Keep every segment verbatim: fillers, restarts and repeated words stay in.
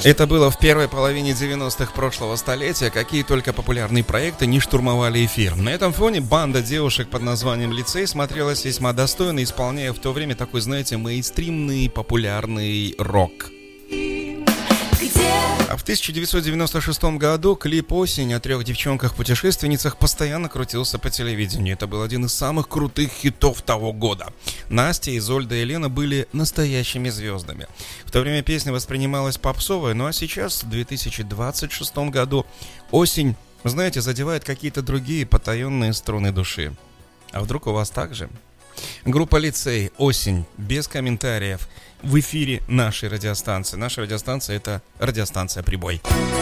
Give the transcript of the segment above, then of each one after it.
Это было в первой половине девяностых прошлого столетия. Какие только популярные проекты не штурмовали эфир. На этом фоне банда девушек под названием «Лицей» смотрелась весьма достойно, исполняя в то время такой, знаете, мейнстримный популярный рок. А в тысяча девятьсот девяносто шестом году клип «Осень» о трех девчонках-путешественницах постоянно крутился по телевидению. Это был один из самых крутых хитов того года. Настя, Изольда и Лена были настоящими звездами. В то время песня воспринималась попсовой, ну а сейчас, в две тысячи двадцать шестом году, «Осень», знаете, задевает какие-то другие потаенные струны души. А вдруг у вас так же? Группа «Лицей», «Осень», без комментариев. В эфире нашей радиостанции. Наша радиостанция — это радиостанция «Прибой».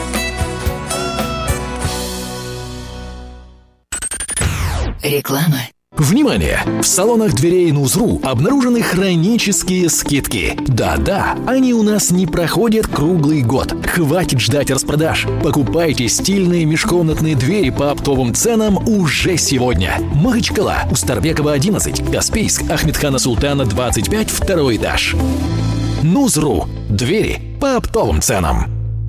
Реклама. Внимание! В салонах дверей Нузру обнаружены хронические скидки. Да-да, они у нас не проходят круглый год. Хватит ждать распродаж. Покупайте стильные межкомнатные двери по оптовым ценам уже сегодня. Махачкала, Устарбекова одиннадцать, Каспийск, Ахмедхана Султана двадцать пять, второй этаж. Нузру. Двери по оптовым ценам.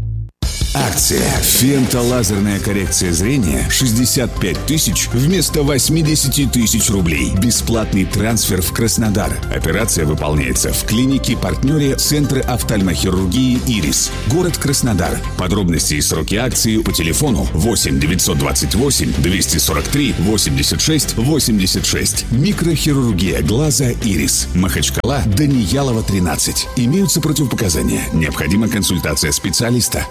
Акция «Фентолазерная коррекция зрения» шестьдесят пять тысяч вместо восемьдесят тысяч рублей. Бесплатный трансфер в Краснодар. Операция выполняется в клинике-партнере Центра офтальмохирургии «Ирис». Город Краснодар. Подробности и сроки акции по телефону восемь девятьсот двадцать восемь двести сорок три восемьдесят шесть восемьдесят шесть. Микрохирургия глаза «Ирис». Махачкала, Даниялова, тринадцать. Имеются противопоказания. Необходима консультация специалиста.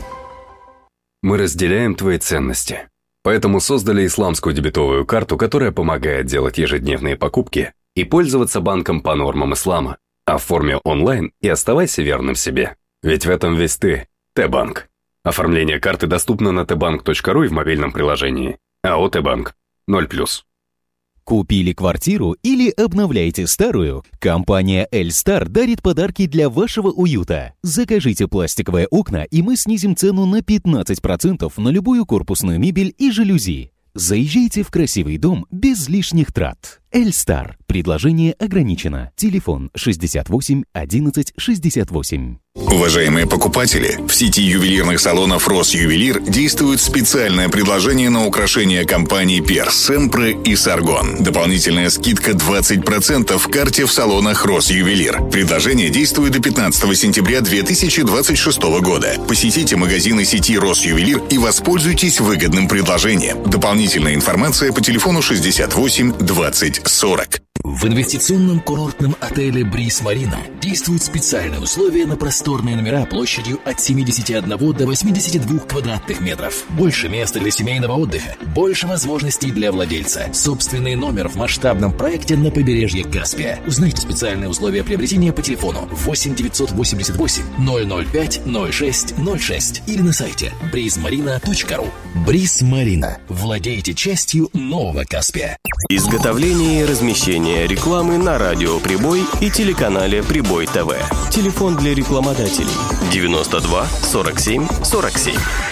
Мы разделяем твои ценности. Поэтому создали исламскую дебетовую карту, которая помогает делать ежедневные покупки и пользоваться банком по нормам ислама. Оформи онлайн и оставайся верным себе. Ведь в этом весь ты. Т-банк. Оформление карты доступно на тэ банк точка ру и в мобильном приложении. АО «Т-банк». ноль плюс. Купили квартиру или обновляете старую? Компания «Эльстар» дарит подарки для вашего уюта. Закажите пластиковые окна, и мы снизим цену на пятнадцать процентов на любую корпусную мебель и жалюзи. Заезжайте в красивый дом без лишних трат. «Эльстар». Предложение ограничено. Телефон шестьдесят восемь одиннадцать шестьдесят восемь. Уважаемые покупатели, в сети ювелирных салонов «Росювелир» действует специальное предложение на украшения компаний «Перс», «Семпре» и «Саргон». Дополнительная скидка двадцать процентов в карте в салонах «Росювелир». Предложение действует до пятнадцатого сентября две тысячи двадцать шестого года. Посетите магазины сети «Росювелир» и воспользуйтесь выгодным предложением. Дополнительная информация по телефону шестьдесят восемь двадцать сорок. В инвестиционном курортном отеле «Бриз Марина» действуют специальные условия на просторные номера площадью от семидесяти одного до восьмидесяти двух квадратных метров. Больше места для семейного отдыха, больше возможностей для владельца. Собственный номер в масштабном проекте на побережье Каспия. Узнайте специальные условия приобретения по телефону восемь девятьсот восемьдесят восемь ноль ноль пять ноль шесть ноль шесть или на сайте бриз марина точка ру. «Бриз Марина». Владейте частью нового Каспия. Изготовление и размещение рекламы на радио «Прибой» и телеканале «Прибой ТВ». Телефон для рекламодателей девяносто два сорок семь сорок семь.